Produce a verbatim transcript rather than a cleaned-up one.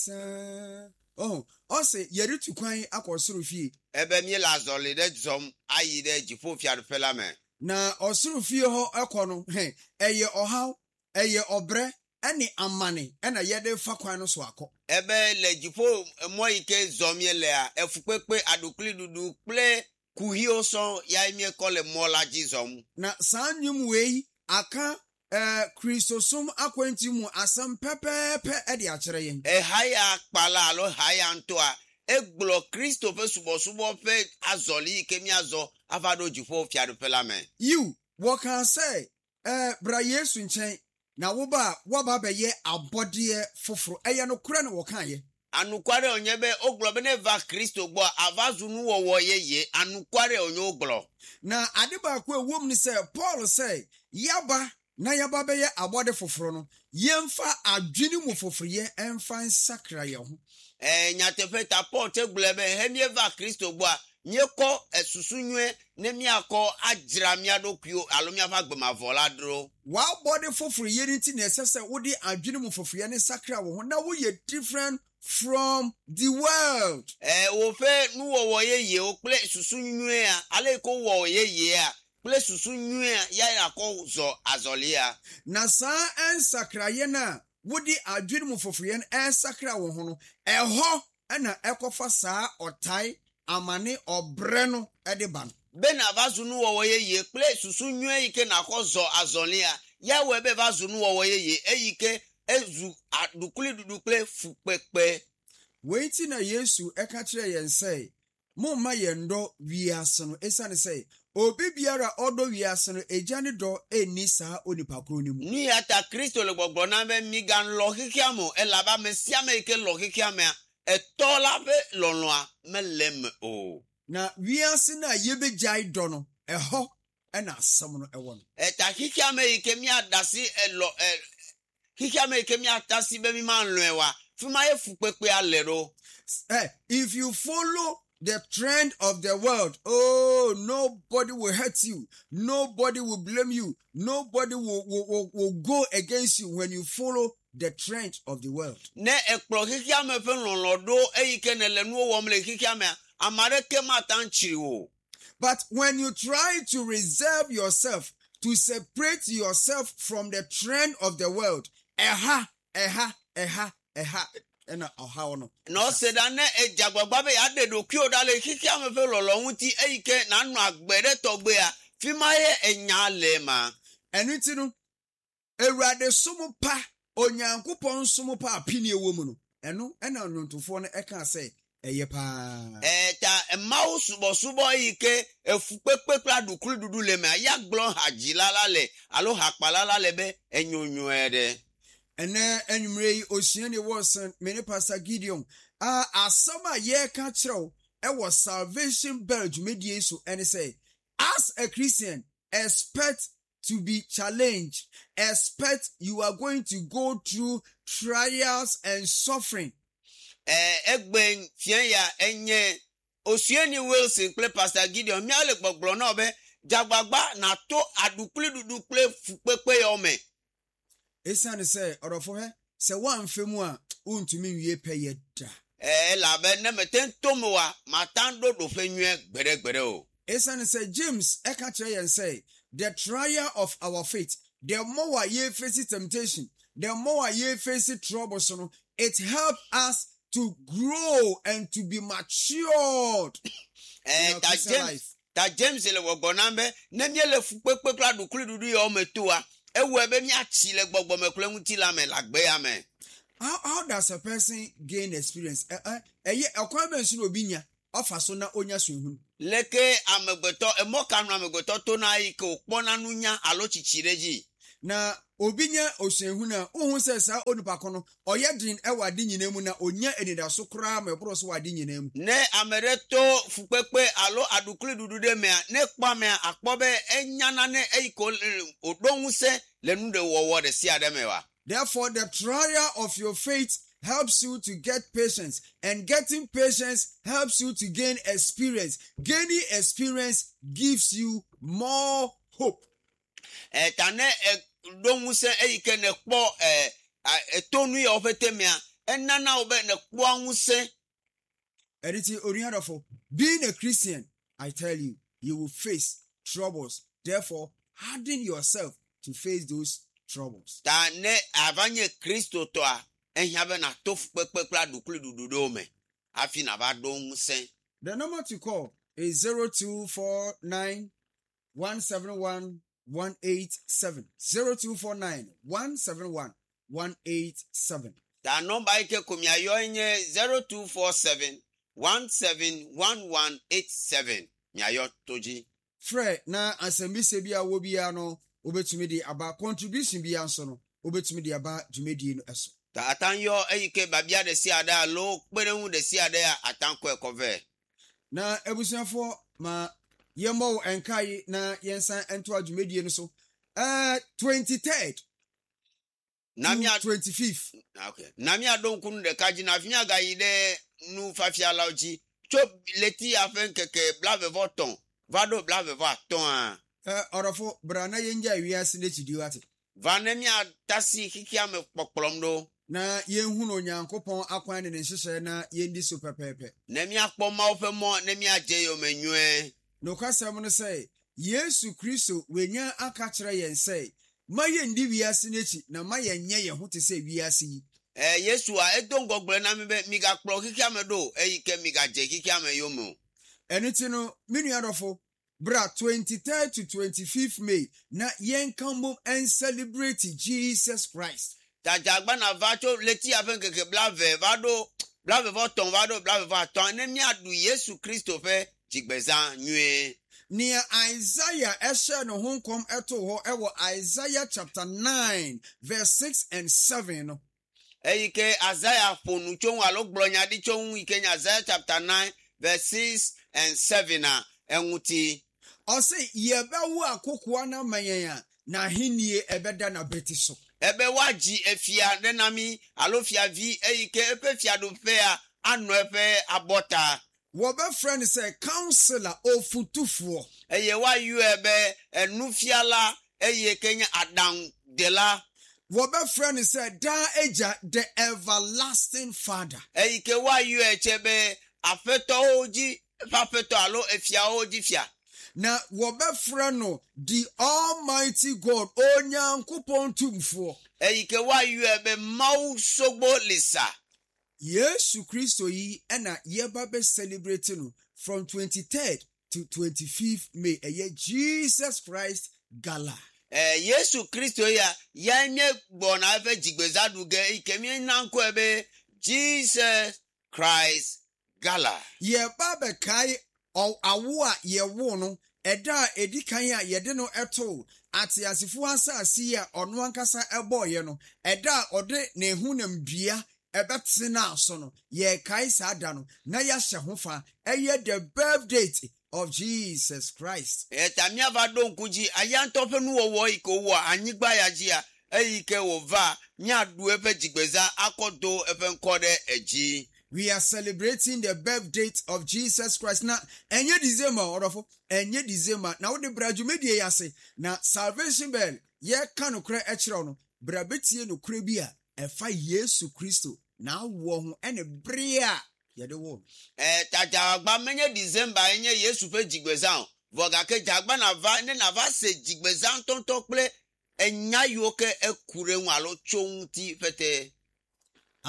Oh, ose yeri tu kwan akosoro fie. Ebe mi la zoli de zom ayi de jifo fiadu pela me. Na osoro fie ho ekọ no, he, eye ohaw, eye obre, ene amane, ena yede fa kwan no so akọ. Ebe le jifo mo ike zom ye le a efukpekpe adukli dudu ple kuhio so ya imi kole mola jizom. Na saa nyum wei aka eh Christosum akwenti mu asam pepepe e de akere yen. E haya kpala alo haya ntoa egblo Christopher subo subo pe azoli kemi azo afado jifo fiadu pela me. You what can say eh bra Yesu nchen na wo ba wo ba be ye abode foforo eye no kure no wo kan ye. Anukware onyebe oglo be neva Christo gbo avazu nu wo wo ye ye anukware onye oglo. Na ade ba ko ewom ni say Paul say yaba na yaba be ye abode foforo no yemfa adwene mu foforo ye emfa nsakra ye ho. Eh nyatefe ta Paul te glebe hemieva Christo gbo nyeko esusunwe ne miako agira miadokyo alomia fa gbema voladro. Wa body foforo ye ni ti na esese wo di adwene mu foforo ye ne sakra wo ho na wo ye different from the world. Eh wo fe nu wo wo ye ye o ple susunwe a ale ko wo ye ye a ple susunwe a ya ya ko zo azolia. Na sa ensakra ye na wo di adwene mu foforo ye en sakra wo ho no eho na ekofa saa otai amane obre no e de ban. Be na vazu nu wo wo ye ye ple susunwe ike na ko zo azolia ya we be vazu nu wo wo ye ye eyike ezu adukuli dudukle fukpekpe. Weiti na Yesu eka kire yen say momma yendo wiase no esane say obi biara odo wiase no ejane do eni saa onipa kro ni mu. Ni ata Kristo le gbogbo na be mi gan lo kikiamo elaba mesia me ike lo kikiame etola be lonwa melem o. Na wiase na yebe jai do no eho ena asam no ewo no. Eta kikiame ike mi adasi elo eh kikiame ike mi atasi be mi man lo ewa fuma ye fukpekpe alero. Eh, if you follow the trend of the world, oh, nobody will hurt you. Nobody will blame you. Nobody will, will, will, will go against you when you follow the trend of the world. Ne ekplo kikiame fe lonlodo eyike ne lenu wo mle kikiame amare ke matanchiri wo. But when you try to reserve yourself, to separate yourself from the trend of the world, eha, eha, eha, eha, ena oha ono. No se da ne ejagbagba be ade do ki o dale kiki amefe lolo nti eyike na anu agbere togbe a fi ma ye enya lema. Enu ti no Ewurade somo pa Onyankopon somo pa apini ewo mu no. Enu ena onyontofo no eka say eye pa. Eh ta emawo subo subo yike efupekpekla dukulu dudu le me ya glon hajilala le alo hakpalala le be enyonyo ede. Ene enumre osiane wosan mene Pastor Gideon ah asama ye ka kiro e was Salvation Bell dwumedie so and say as a Christian expect to be challenged, expect you are going to go through trials and suffering. Eh egben fien ya enye osiane Wilson play Pastor Gideon mi ale gbogboro na be jagbagba na to adukuli dudu play fupekpe yo me. Esane say orofo he se wan femu a untumi wie peye da. Eh la be ne meten tomoa matando do fenwe gbere gbere o. Esane say James eka kire yen say the trial of our faith, the more ye face temptation, the more ye face troubles, so it helps us to grow and to be matured. Eh ta James ta James le gbogbo na be ne mi le fupekpe kla dukuli dudu yo metua. Ewe be mi achi le gbogbo me kule nti la me lagbe ya me. How how does a person gain experience? Eh eh eh ekwan be nsu obi nya ofa so na onya so ehun. Leke amegbeto emoka nu amegbeto to na ike okpona nunya alo chichireji. Na obi nya osuehun na ohun se sa onipa kono oyedrin ewa di nyina mu na onya enida so kra me bro so wadi nyina mu. Ne amereto fupekpe alo adukuli dudu de me ne kpa me akpobe enyana ne eiko odonwu se lenu de wowo de sia de mewa. Therefore the trial of your faith helps you to get patience, and getting patience helps you to gain experience. Gaining experience gives you more hope. Eh tane e donwu se eike ne kpo eh etonu ye ofete me enana obe ne kwanguse. And it's oriental. Being a Christian, I tell you, you will face troubles. Therefore, harden yourself to face those troubles. Ta ne avanye Kristo to a enyabe na tof pekpekla dukulu dududo me. Afi na ba don se. The number to call is zero two four nine one seven one one eight seven. zero two four nine one seven one one eight seven. Ta number ike kumya yo enye zero two four seven one seven one one eight seven. Nyayo toji. Fred na asembi se bia wo bia no obetumi di aba contribution bia nso no obetumi di aba dwumedi no eso. Ta atanyo eyike babia de si ada lo kperehu de si ada ya atanko ekove. Na ebusuafo ma yemo enkai na yensan ento adwumedi no so. Uh twenty-third Namia twenty-fifth. Okay. Namia don kunu de kaji na finya ga yide nu fafia lauji. Chop leti afen keke blave voton. Vado blave voton. Eh orofo brana yenja wiase ne chidi ate. Vanemia tasi kikia me pokplomdo. Na yenhu no Nyankopon akwan ne nhyehyɛ na yendi so pepepe. Nemia kpoma ofemo nemia jeyo menwe. No kwasɛm no sɛ Yesu Kristo wenya aka kyerɛ yɛn sɛ ma yendi wiase n'echi na ma yenye yɛn ho te sɛ wiase yi. Eh Yesu a edon gogbre na me miga kplo kikia me do eyike miga je kikia me yomo. Ɛniti no minu adofo bra twenty-third to twenty-fifth May na yen kambo and celebrate Jesus Christ. Ta jagba na vacho leti afen keke blave vado blave voton vado blave voton nemia du Yesu Kristo fe jigbeza nwe. Near Isaiah eshe no honkom eto ho ewo Isaiah chapter nine verse six and seven. Eyike Isaiah ponu chon alo gbronya di chon ikenya Isaiah chapter nine verse six and seven a enwuti. Ose yebewu akokoa na mayen na hinie ebeda na beti so. Ebe waji efia denami alofia vi eyike epe fia do fe a anu epe abota. Wobe friend say counselor ofutufo. Eye wa yu ebe enufiala eye kenya adam dela. Wobe friend say da eja the everlasting father. Eyike wa yu echebe afeto oji afeto alo efia oji fia. Na wobe friend no the almighty God onyankopon tumfo. Eyike wa yu ebe mau sogbo lisa. Yesu Kristo yi ena yeba be celebrating no from twenty-third to twenty-fifth May eye Jesus Christ gala. Eh Yesu Kristo ya yanye bona afa jigbeza duge ikemi nanko ebe Jesus Christ gala. Yeba be kai o awo a ye wo no eda edikan a yede no eto ate asifo asase a ono ankasa eboye no eda ode ne hunam dua ebetina so no ye kai sada no na ya hye ho fa eye the birthday of Jesus Christ. Etamia va don kuji ayanto fe nu wo iko wo anyigba ya ji a eyike wo va nya du efe jigbeza akodo efe nkode eji. We are celebrating the birthday of Jesus Christ. Na enye December orofo enye December na wo de bradwumedie yase na salvation bell ye kan okra e kire no brabetie no kra bi a efa Yesu Kristo na wo ho ene brea ye de wo. Eh tajagba menye December enye Yesu fe jigbeza voga ke jagba na va ne na va se jigbeza tonto ple enya yoke ekure nwalo chonti fete.